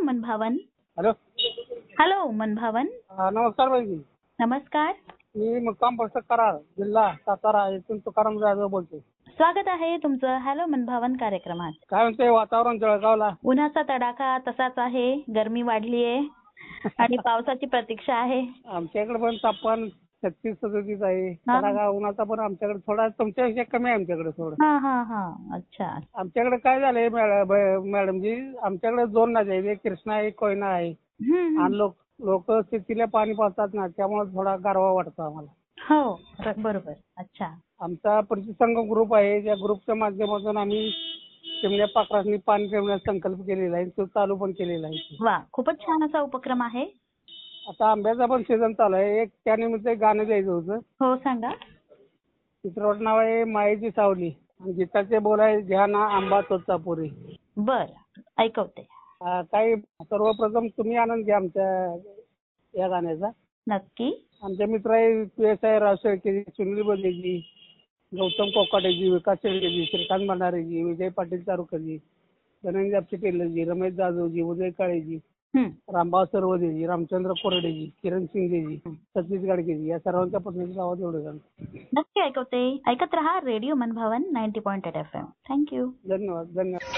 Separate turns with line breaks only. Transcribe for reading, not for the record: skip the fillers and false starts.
मनभावन.
Hello.
Hello मनभावन.
नमस्कार बहिणी.
नमस्कार.
मी मुक्काम पोस्ट कराड, जिल्हा सातारा येथून तुकाराम जाधव बोलतो.
स्वागत आहे तुमचं हॅलो मनभावन कार्यक्रमात.
काय म्हणते वातावरण जळगावला?
उन्हाचा तडाखा तसाच आहे, गरमी वाढली आहे आणि पावसाची प्रतीक्षा आहे.
आमच्याकडे पण तापमान 36-37 आहे.
हा.
तडाखा उन्हाचा पण आमच्याकडे थोडा तुमच्यापेक्षा कमी आहे. आमच्याकडे थोडं.
हा हा हा. अच्छा.
आमच्याकडे काय झालंय मॅडमजी, आमच्याकडे 2 नद्या आहेत, एक कृष्णा एक कोयना आहे. आणि लोक शेतीला पाणी पाजतात ना, त्यामुळे थोडा गारवा वाटतो आम्हाला.
हो बरोबर. अच्छा.
आमचा परिसंघ ग्रुप आहे, त्या ग्रुपच्या माध्यमातून आम्ही चिमण्या पाखरांनी पाणी ठेवण्याचा संकल्प केलेला आहे, तो चालू पण केलेला आहे.
वा, खूपच छान असा उपक्रम आहे.
आता आंब्याचा पण सीझन चालू आहे. एक त्यानिमित्त एक गाणं द्यायचं होतं.
हो सांगा.
चित्रपट नाव आहे मायेची सावली आणि गीताचे बोल आहे घ्या ना आंबा तोचा पुरी.
बर, ऐकवते.
काही सर्वप्रथम तुम्ही आनंद घ्या आमच्या या गाण्याचा.
नक्की.
आमचे मित्र आहे PSI राव शेळकेजी, सुनील बोलेजी, गौतम कोकाटेजी, विकास शेळकेजी, श्रीकांत भंडारेजी, विजय पाटील चारुकरजी, धनंजय टेलरजी, रमेश जाधवजी, उदय काळेजी, रामभाऊ सरवदेजी, रामचंद्र कोरडेजी, किरण शिंदेजी, सतीश गाडगेजी या सर्वांच्या पत्नीचं आवाज एवढं झालं.
नक्की ऐकवते. ऐकत रहा रेडिओ मनभावन 90.8 FM. थँक्यू.
धन्यवाद.